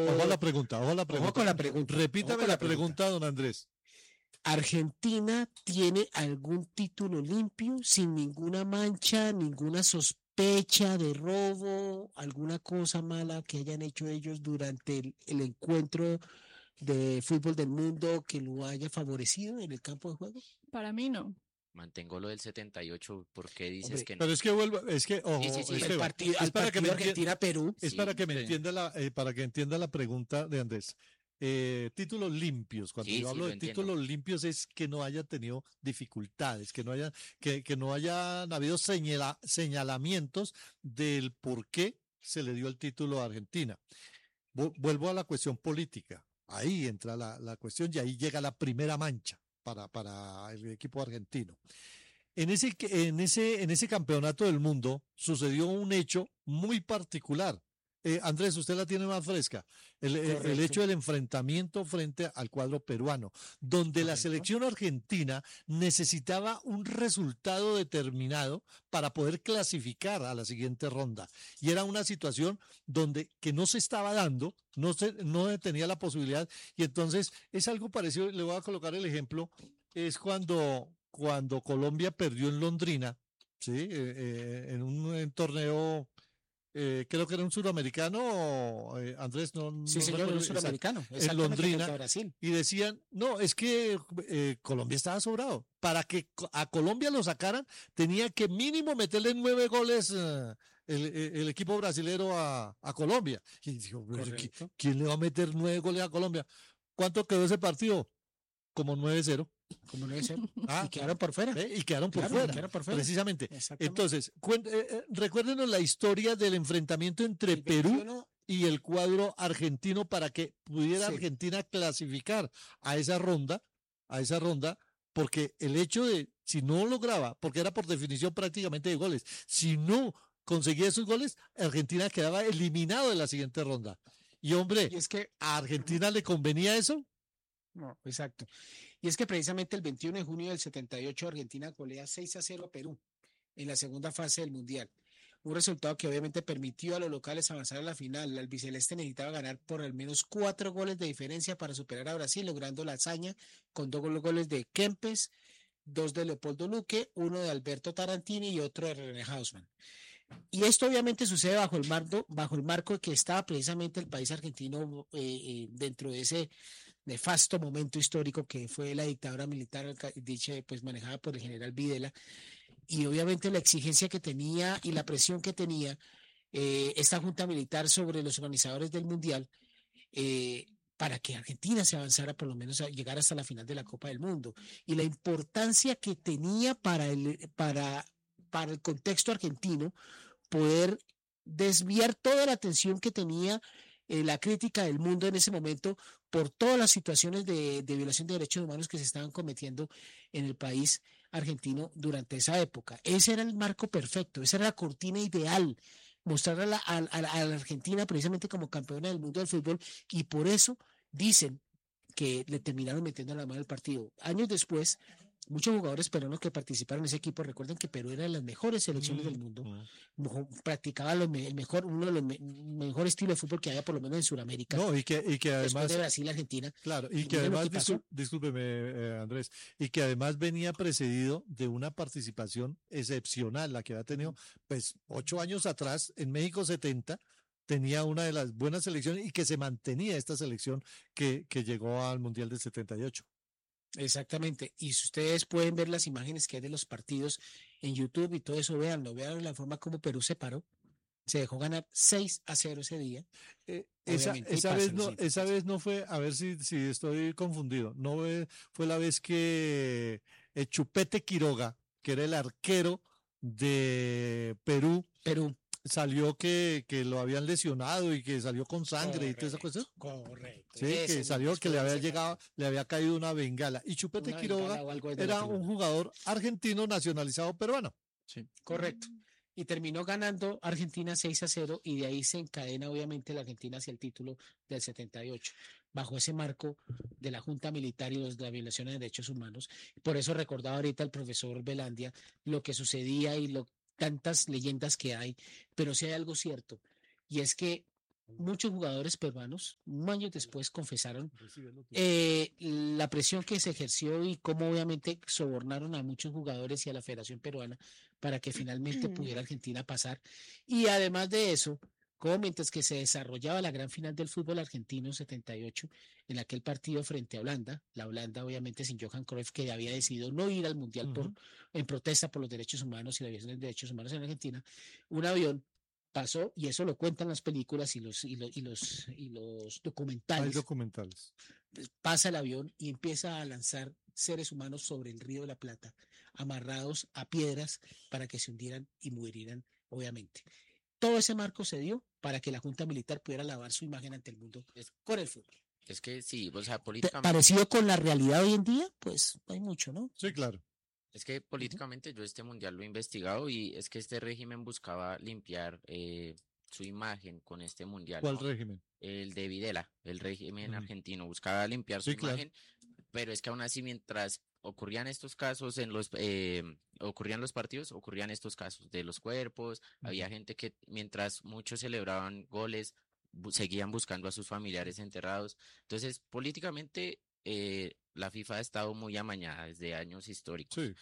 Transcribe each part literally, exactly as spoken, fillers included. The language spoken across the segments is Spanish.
Ojo a la pregunta, ojo a la pregunta. Ojo con la pregunta. Repítame Ojo con la la pregunta. pregunta, don Andrés. ¿Argentina tiene algún título limpio, sin ninguna mancha, ninguna sospecha de robo, alguna cosa mala que hayan hecho ellos durante el, el encuentro de fútbol del mundo que lo haya favorecido en el campo de juego? Para mí no. Mantengo lo del setenta y ocho, ¿por qué dices Hombre, que no? Pero es que vuelvo, es que, ojo, Sí, sí, sí. es El que- partido, es al para que me partido enti- Argentina-Perú. es Sí, para que me sí. entienda la, eh, para que entienda la pregunta de Andrés. Eh, títulos limpios. Cuando Sí, yo sí, hablo lo de entiendo. títulos limpios es que no haya tenido dificultades, que no haya, que, que no hayan habido señala- señalamientos del por qué se le dio el título a Argentina. Vu- Vuelvo a la cuestión política. Ahí entra la, la cuestión y ahí llega la primera mancha para, para el equipo argentino. En ese, en ese, en ese campeonato del mundo sucedió un hecho muy particular. Eh, Andrés, usted la tiene más fresca. El, el- el Correcto. hecho del enfrentamiento frente al cuadro peruano, donde la Correcto. selección argentina necesitaba un resultado determinado para poder clasificar a la siguiente ronda. Y era una situación donde que no se estaba dando, no se, no tenía la posibilidad. Y entonces es algo parecido, le voy a colocar el ejemplo, es cuando, cuando Colombia perdió en Londrina, ¿sí? Eh, eh, en un en torneo, eh, creo que era un suramericano, eh, Andrés, no, Sí, no señor, recuerdo, un suramericano. exacto, en Exactamente, Londrina, frente a Brasil. y decían, no, es que eh, Colombia estaba sobrado. Para que co- a Colombia lo sacaran, tenía que mínimo meterle nueve goles eh, el, el- el equipo brasilero a, a Colombia. Y dijo, pero ¿qui- Correcto. ¿quién le va a meter nueve goles a Colombia? ¿Cuánto quedó ese partido? Como nueve cero. Como no debe ser. Ah, Y quedaron por fuera. ¿ve? Y quedaron por Claro, fuera, quedaron por fuera. precisamente. Exactamente. Entonces, cuen- eh, eh, recuérdenos la historia del enfrentamiento entre El Perú veintiuno y el cuadro argentino para que pudiera Sí. Argentina clasificar a esa ronda, a esa ronda, porque el hecho de, si no lograba, porque era por definición prácticamente de goles, si no conseguía esos goles, Argentina quedaba eliminado de la siguiente ronda. Y hombre, Y es que ¿a Argentina le convenía eso? No, exacto. Y es que precisamente el veintiuno de junio del setenta y ocho Argentina golea seis a cero a Perú en la segunda fase del Mundial. Un resultado que obviamente permitió a los locales avanzar a la final. El albiceleste necesitaba ganar por al menos cuatro goles de diferencia para superar a Brasil, logrando la hazaña con dos gol- goles de Kempes, dos de Leopoldo Luque, uno de Alberto Tarantini y otro de René Hausmann. Y esto obviamente sucede bajo el marco, bajo el marco que estaba precisamente el país argentino eh, eh, dentro de ese nefasto momento histórico que fue la dictadura militar ca- dicha, pues manejada por el general Videla, y obviamente la exigencia que tenía y la presión que tenía eh, esta junta militar sobre los organizadores del Mundial, eh, para que Argentina se avanzara por lo menos a llegar hasta la final de la Copa del Mundo, y la importancia que tenía para el, para, para el contexto argentino poder desviar toda la atención que tenía eh, la crítica del mundo en ese momento por todas las situaciones de, de violación de derechos humanos que se estaban cometiendo en el país argentino durante esa época. Ese era el marco perfecto, esa era la cortina ideal, mostrar a la, a, a- a la Argentina precisamente como campeona del mundo del fútbol, y por eso dicen que le terminaron metiendo la mano al partido. Años después, muchos jugadores peruanos que participaron en ese equipo recuerden que Perú era de las mejores selecciones del mundo, Mm. mo- practicaba lo me- el mejor, uno de los me- mejor estilo de fútbol que había por lo menos en Sudamérica, No, y que, y que después además, de Brasil y Argentina. claro, y Y que mire lo además, que pasó. discul- discúlpeme, eh, Andrés, y que además venía precedido de una participación excepcional, la que había tenido, pues, ocho años atrás, en México setenta, tenía una de las buenas selecciones y que se mantenía esta selección que, que llegó al Mundial del setenta y ocho. Exactamente. Y si ustedes pueden ver las imágenes que hay de los partidos en YouTube y todo eso, véanlo, vean la forma como Perú se paró. Se dejó ganar seis a cero ese día. Eh, esa, Obviamente, y esa pasa vez la no, siguiente esa fase. vez no fue, a ver si, si estoy confundido, no ve- fue la vez que eh, Chupete Quiroga, que era el arquero de Perú, Perú. salió que, que lo habían lesionado y que salió con sangre y toda esa cuestión. Correcto. Sí, Ese que salió mismo que le fue había ese llegado, le había caído una bengala. Y Chupete Una Quiroga bengala o algo de era la un pelota. jugador argentino nacionalizado peruano. Sí. Correcto. Y terminó ganando Argentina seis a cero, y de ahí se encadena obviamente la Argentina hacia el título del setenta y ocho, bajo ese marco de la Junta Militar y los, de la violación de derechos humanos. Por eso recordaba ahorita el profesor Velandia lo que sucedía y lo, tantas leyendas que hay, pero sí hay algo cierto, y es que muchos jugadores peruanos, años después, confesaron eh, la presión que se ejerció y cómo obviamente sobornaron a muchos jugadores y a la Federación Peruana para que finalmente pudiera Argentina pasar. Y además de eso, como mientras que se desarrollaba la gran final del fútbol argentino setenta y ocho, en aquel partido frente a Holanda, la Holanda obviamente sin Johan Cruyff, que había decidido no ir al Mundial Ujú. por, en protesta por los derechos humanos y la violación de los derechos humanos en Argentina, un avión pasó, y eso lo cuentan las películas y los, y los, y los, y los Hay documentales, documentales. pasa el avión y empieza a lanzar seres humanos sobre el Río de la Plata, amarrados a piedras para que se hundieran y murieran, obviamente. Todo ese marco se dio para que la Junta Militar pudiera lavar su imagen ante el mundo Es, con el fútbol. es que sí, o sea, Pe- políticamente, Parecido con la realidad hoy en día, pues hay mucho, ¿no? Sí, claro. es que políticamente yo este mundial lo he investigado y es que este régimen buscaba limpiar eh, su imagen con este mundial, ¿Cuál ¿no? régimen? El de Videla, el régimen Ujú. argentino, buscaba limpiar su Sí, claro. imagen, pero es que aún así mientras ocurrían estos casos en los eh, ocurrían los partidos, ocurrían estos casos de los cuerpos, había Ujú. gente que mientras muchos celebraban goles, bu- seguían buscando a sus familiares enterrados. Entonces, políticamente eh, la FIFA ha estado muy amañada desde años históricos. Sí.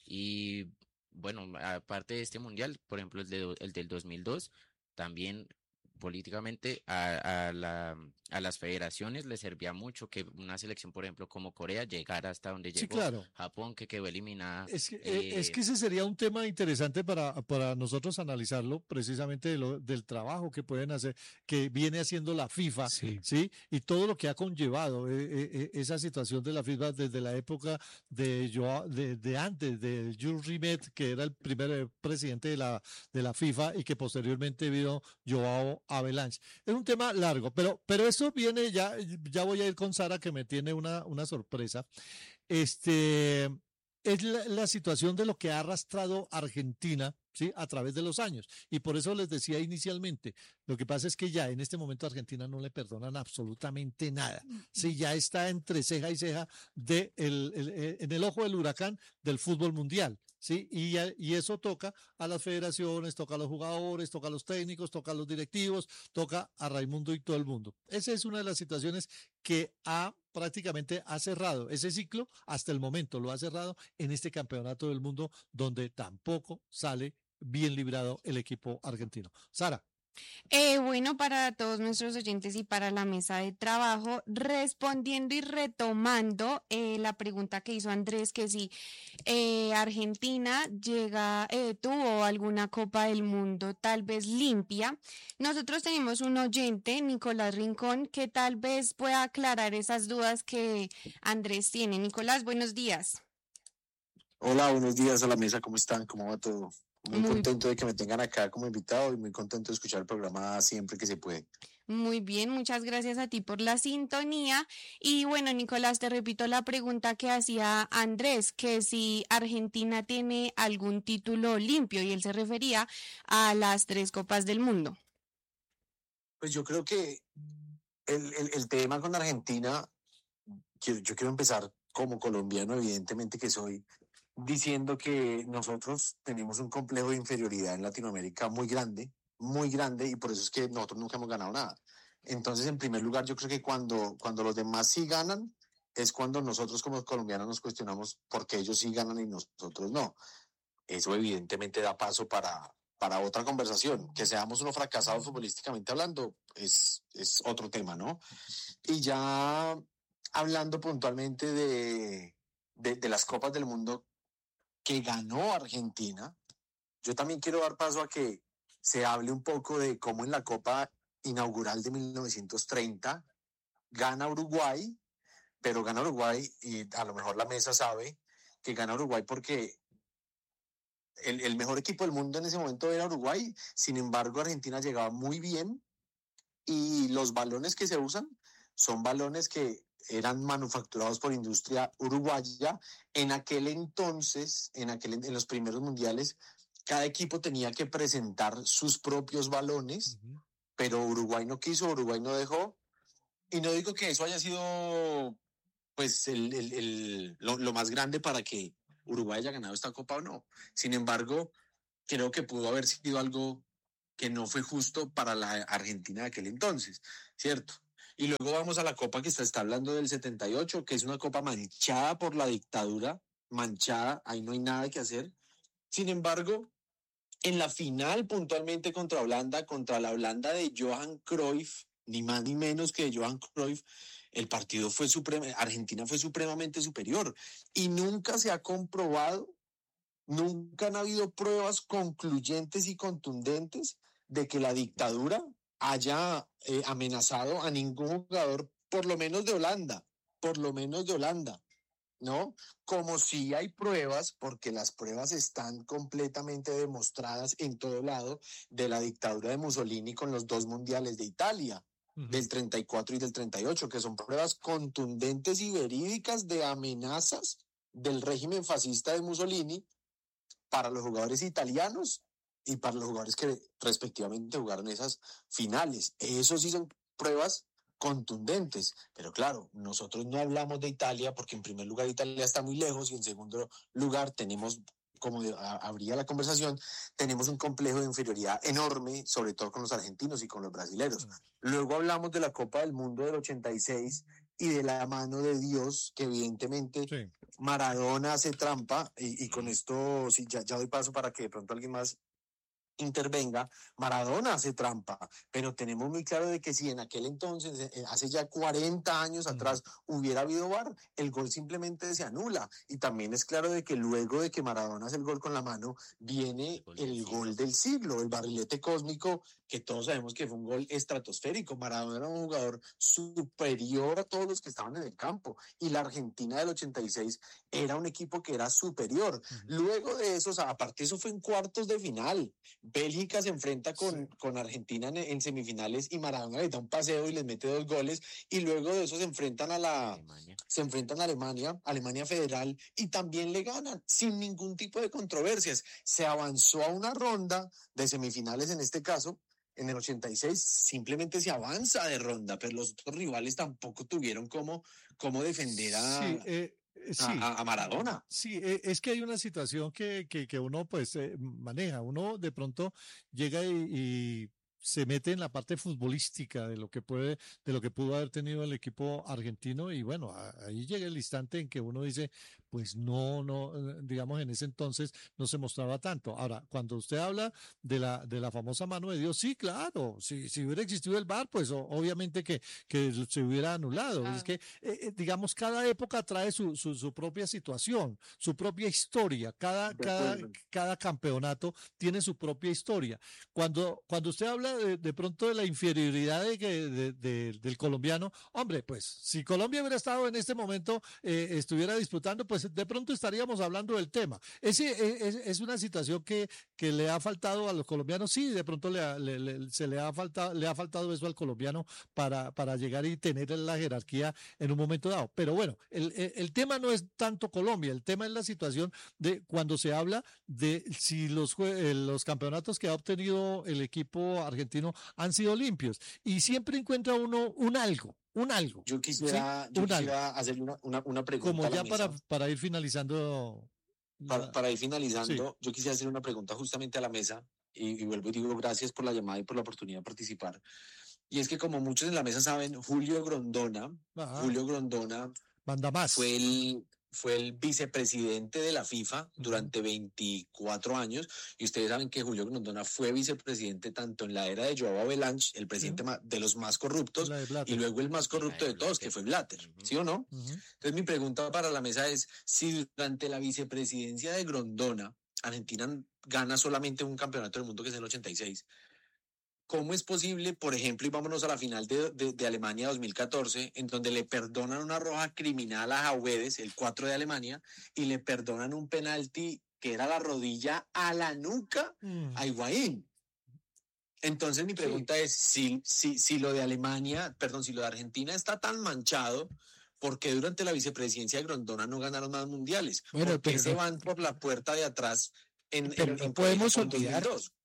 Y bueno, aparte de este mundial, por ejemplo, el de, do- el del dos mil dos, también políticamente a, a la, a las federaciones les servía mucho que una selección, por ejemplo, como Corea llegara hasta donde Sí, llegó, claro. Japón que quedó eliminada. Es que, eh, es eh, que ese sería un tema interesante para, para nosotros analizarlo, precisamente de lo- del trabajo que pueden hacer, que viene haciendo la FIFA, Sí. ¿sí? Y todo lo que ha conllevado eh, eh, eh, esa situación de la FIFA desde la época de, Joa- de, de antes, de Jules Rimet, que era el primer eh, presidente de la, de la FIFA y que posteriormente vino Joao Avalanche. Es un tema largo, pero, pero eso viene ya, ya voy a ir con Sara, que me tiene una, una sorpresa. Este es la, la situación de lo que ha arrastrado Argentina, ¿sí? A través de los años. Y por eso les decía inicialmente, lo que pasa es que ya en este momento a Argentina no le perdonan absolutamente nada. Sí, ya está entre ceja y ceja de el, el- el- en el ojo del huracán del fútbol mundial. Sí, y, a- y eso toca a las federaciones, toca a los jugadores, toca a los técnicos, toca a los directivos, toca a Raimundo y todo el mundo. Esa es una de las situaciones que ha prácticamente ha cerrado ese ciclo hasta el momento, lo ha cerrado en este campeonato del mundo donde tampoco sale bien librado el equipo argentino. Sara, Eh, bueno, para todos nuestros oyentes y para la mesa de trabajo, respondiendo y retomando eh, la pregunta que hizo Andrés, que si eh, Argentina llega, eh, tuvo alguna Copa del Mundo tal vez limpia, nosotros tenemos un oyente, Nicolás Rincón, que tal vez pueda aclarar esas dudas que Andrés tiene. Nicolás, buenos días. Hola, buenos días a la mesa, ¿cómo están? ¿Cómo va todo? Muy Muy contento de que me tengan acá como invitado y muy contento de escuchar el programa siempre que se puede. Muy bien, muchas gracias a ti por la sintonía. Y bueno, Nicolás, te repito la pregunta que hacía Andrés, que si Argentina tiene algún título limpio, y él se refería a las tres Copas del Mundo. Pues yo creo que el, el, el tema con Argentina, quiero, yo quiero empezar como colombiano, evidentemente que soy, diciendo que nosotros tenemos un complejo de inferioridad en Latinoamérica muy grande, muy grande, y por eso es que nosotros nunca hemos ganado nada. Entonces, en primer lugar, yo creo que cuando, cuando los demás sí ganan, es cuando nosotros como colombianos nos cuestionamos por qué ellos sí ganan y nosotros no. Eso evidentemente da paso para, para otra conversación. Que seamos unos fracasados futbolísticamente hablando es, es otro tema, ¿no? Y ya hablando puntualmente de, de, de las Copas del Mundo que ganó Argentina, yo también quiero dar paso a que se hable un poco de cómo en la Copa inaugural de mil novecientos treinta gana Uruguay, pero gana Uruguay y a lo mejor la mesa sabe que gana Uruguay porque el, el mejor equipo del mundo en ese momento era Uruguay, sin embargo Argentina llegaba muy bien y los balones que se usan son balones que eran manufacturados por industria uruguaya. En aquel entonces, en, aquel, en los primeros mundiales, cada equipo tenía que presentar sus propios balones, uh-huh. pero Uruguay no quiso, Uruguay no dejó. Y no digo que eso haya sido pues el, el, el, lo, lo más grande para que Uruguay haya ganado esta Copa o no. Sin embargo, creo que pudo haber sido algo que no fue justo para la Argentina de aquel entonces, ¿cierto? Y luego vamos a la copa que está, está hablando del setenta y ocho, que es una copa manchada por la dictadura, manchada, ahí no hay nada que hacer. Sin embargo, en la final puntualmente contra Holanda, contra la Holanda de Johan Cruyff, ni más ni menos que de Johan Cruyff, el partido fue supremo, Argentina fue supremamente superior y nunca se ha comprobado, nunca han habido pruebas concluyentes y contundentes de que la dictadura haya eh, amenazado a ningún jugador, por lo menos de Holanda, por lo menos de Holanda, ¿no? Como si hay pruebas, porque las pruebas están completamente demostradas en todo lado, de la dictadura de Mussolini con los dos mundiales de Italia, uh-huh. del treinta y cuatro y del treinta y ocho, que son pruebas contundentes y verídicas de amenazas del régimen fascista de Mussolini para los jugadores italianos y para los jugadores que respectivamente jugaron esas finales. Eso sí son pruebas contundentes, pero claro, nosotros no hablamos de Italia porque en primer lugar Italia está muy lejos y en segundo lugar tenemos, como habría la conversación, tenemos un complejo de inferioridad enorme, sobre todo con los argentinos y con los brasileños. Luego hablamos de la Copa del Mundo del ochenta y seis y de la mano de Dios, que evidentemente sí. Maradona hace trampa, y, y con esto sí, ya, ya doy paso para que de pronto alguien más intervenga. Maradona hace trampa, pero tenemos muy claro de que si en aquel entonces, hace ya cuarenta años atrás, uh-huh. hubiera habido V A R, el gol simplemente se anula, y también es claro de que luego de que Maradona hace el gol con la mano, viene el, el gol del siglo, el barrilete cósmico, que todos sabemos que fue un gol estratosférico. Maradona era un jugador superior a todos los que estaban en el campo, y la Argentina del ochenta y seis era un equipo que era superior. Uh-huh. Luego de eso, o sea, aparte eso fue en cuartos de final. Bélgica se enfrenta con, sí. con Argentina en, en semifinales y Maradona le da un paseo y les mete dos goles, y luego de eso se enfrentan a la Alemania. se enfrentan a Alemania, Alemania Federal, y también le ganan sin ningún tipo de controversias. Se avanzó a una ronda de semifinales en este caso. En el ochenta y seis simplemente se avanza de ronda, pero los otros rivales tampoco tuvieron cómo, cómo defender a... Sí, eh... Sí, a, a Maradona. Sí, es que hay una situación que, que, que uno pues eh, maneja. Uno de pronto llega y, y se mete en la parte futbolística de lo que puede, de lo que pudo haber tenido el equipo argentino, y bueno, ahí llega el instante en que uno dice, pues no, no, digamos, en ese entonces no se mostraba tanto. Ahora, cuando usted habla de la, de la famosa mano de Dios, sí, claro, si, si hubiera existido el V A R, pues o, obviamente que, que se hubiera anulado. Ah. Es que, eh, digamos, cada época trae su, su, su propia situación, su propia historia. Cada, cada, cada campeonato tiene su propia historia. Cuando, cuando usted habla de, de pronto de la inferioridad de, de, de, del colombiano, hombre, pues si Colombia hubiera estado en este momento, eh, estuviera disputando, pues de pronto estaríamos hablando del tema. Ese es, es una situación que, que le ha faltado a los colombianos. Sí, de pronto le, le, le, se le ha faltado, le ha faltado eso al colombiano para, para llegar y tener la jerarquía en un momento dado. Pero bueno, el, el, el tema no es tanto Colombia, el tema es la situación de cuando se habla de si los, los campeonatos que ha obtenido el equipo argentino han sido limpios. Y siempre encuentra uno un algo. Un algo. Yo quisiera, ¿sí? yo quisiera hacerle una, una, una pregunta. Como ya para, para ir finalizando. Para, para ir finalizando, sí. Yo quisiera hacer una pregunta justamente a la mesa, y, y vuelvo y digo gracias por la llamada y por la oportunidad de participar. Y es que, como muchos en la mesa saben, Julio Grondona, Ajá. Julio Grondona Manda más. fue el fue el vicepresidente de la FIFA durante veinticuatro años, y ustedes saben que Julio Grondona fue vicepresidente tanto en la era de Joao Havelange, el presidente uh-huh. de los más corruptos, y luego el más corrupto de todos, que fue Blatter, uh-huh. ¿sí o no? Uh-huh. Entonces mi pregunta para la mesa es, si durante la vicepresidencia de Grondona, Argentina gana solamente un campeonato del mundo, que es el ochenta y seis, ¿cómo es posible, por ejemplo, y vámonos a la final de, de, de Alemania dos mil catorce, en donde le perdonan una roja criminal a Jauedes, el cuatro de Alemania, y le perdonan un penalti que era la rodilla a la nuca mm. a Higuaín? Entonces mi pregunta sí. es, si, si, si lo de Alemania, perdón, si lo de Argentina está tan manchado, ¿por qué durante la vicepresidencia de Grondona no ganaron más mundiales? Bueno, ¿por qué pero, se van por la puerta de atrás en, pero en, no en podemos olvidar,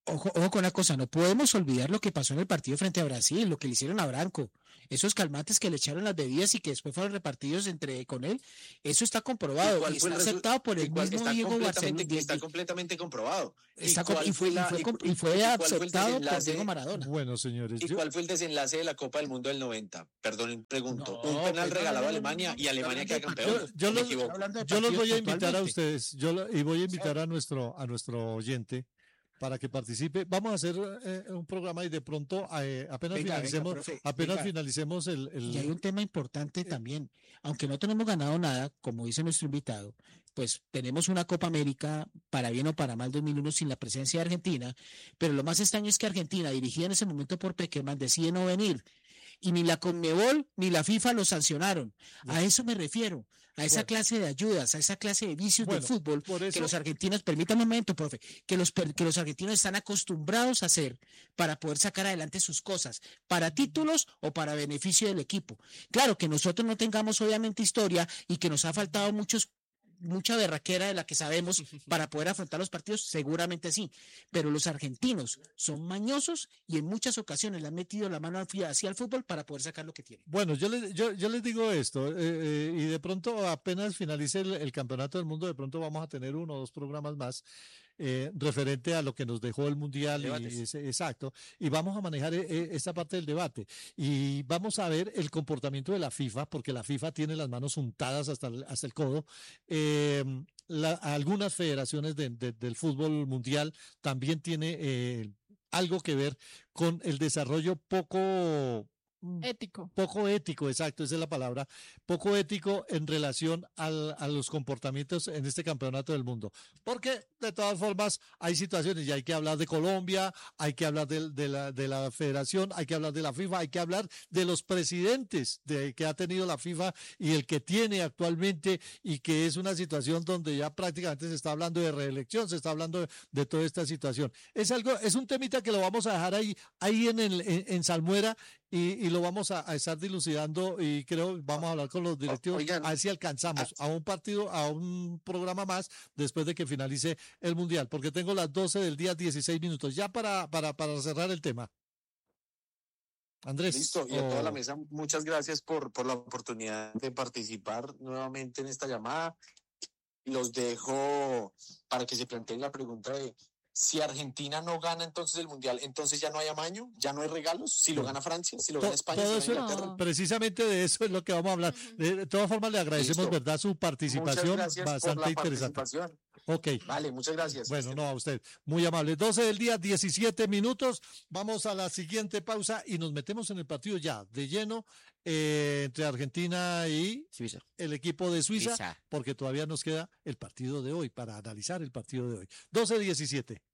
Ojo, ojo con una cosa, no podemos olvidar lo que pasó en el partido frente a Brasil, lo que le hicieron a Branco, esos calmantes que le echaron las bebidas y que después fueron repartidos entre con él, eso está comprobado y está aceptado por el mismo Diego Barcelona. Está completamente comprobado. Está com- y fue, y fue, com- y fue aceptado por Diego Maradona. Bueno, señores. ¿Y yo- cuál fue el desenlace de la Copa del Mundo del noventa? Perdón, pregunto. No, Un penal pues, regalado a no, no, no, Alemania no, y Alemania queda hablando de campeón. partidos. Yo ¿O me los- equivoco? Hablando de Yo los voy a partidos invitar a puntualmente. ustedes, yo lo- y voy a invitar a nuestro, a nuestro oyente para que participe. Vamos a hacer eh, un programa y de pronto eh, apenas Venga, venga, finalicemos, profe, apenas venga. finalicemos el, el- Y hay un tema importante también. Aunque no tenemos ganado nada, como dice nuestro invitado, pues tenemos una Copa América, para bien o para mal, dos mil uno sin la presencia de Argentina. Pero lo más extraño es que Argentina, dirigida en ese momento por Peckerman, decide no venir. Y ni la Conmebol ni la FIFA lo sancionaron. A eso me refiero. A esa Bueno. clase de ayudas, a esa clase de vicios Bueno, del fútbol por que eso- los argentinos, permítame un momento, profe, que los, per- que los argentinos están acostumbrados a hacer para poder sacar adelante sus cosas, para títulos o para beneficio del equipo. Claro, que nosotros no tengamos obviamente historia y que nos ha faltado muchos mucha berraquera de la que sabemos para poder afrontar los partidos, seguramente sí, pero los argentinos son mañosos y en muchas ocasiones le han metido la mano hacia el fútbol para poder sacar lo que tienen. Bueno, yo les, yo, yo les digo esto, eh, eh, y de pronto apenas finalice el, el Campeonato del Mundo, de pronto vamos a tener uno o dos programas más eh, referente a lo que nos dejó el Mundial. Debates. Y ese- exacto, y vamos a manejar eh, eh, esta parte del debate. Y vamos a ver el comportamiento de la FIFA, porque la FIFA tiene las manos untadas hasta el, hasta el codo. Eh, la- algunas federaciones de- de- del fútbol mundial también tiene eh, algo que ver con el desarrollo poco mm, Ético. poco ético, exacto, esa es la palabra, poco ético en relación al, a los comportamientos en este campeonato del mundo. Porque de todas formas hay situaciones y hay que hablar de Colombia, hay que hablar de, de la, de la federación, hay que hablar de la FIFA, hay que hablar de los presidentes de, que ha tenido la FIFA y el que tiene actualmente y que es una situación donde ya prácticamente se está hablando de reelección, se está hablando de, de toda esta situación. Es algo, es un temita que lo vamos a dejar ahí, ahí en, el, en, en Salmuera. Y, y lo vamos a, a estar dilucidando y creo vamos a hablar con los directivos Oigan, a ver si alcanzamos a un partido, a un programa más después de que finalice el Mundial, porque tengo las doce del día, dieciséis minutos, ya para, para, para cerrar el tema. Andrés. Listo, y a o- toda la mesa, muchas gracias por, por la oportunidad de participar nuevamente en esta llamada. Los dejo para que se planteen la pregunta de si Argentina no gana entonces el Mundial, entonces ya no hay amaño, ya no hay regalos, si lo No. gana Francia, si lo To- gana España, todo si lo gana eso- Inglaterra. Precisamente de eso es lo que vamos a hablar. De, de todas formas, le agradecemos, Listo. ¿verdad?, su Muchas participación gracias por bastante la interesante. participación. Ok. Vale, muchas gracias. Bueno, no, a usted. Muy amable. doce del día, diecisiete minutos. Vamos a la siguiente pausa y nos metemos en el partido ya, de lleno, eh, entre Argentina y Suiza. el equipo de Suiza, Suiza. porque todavía nos queda el partido de hoy para analizar el partido de hoy. doce diecisiete.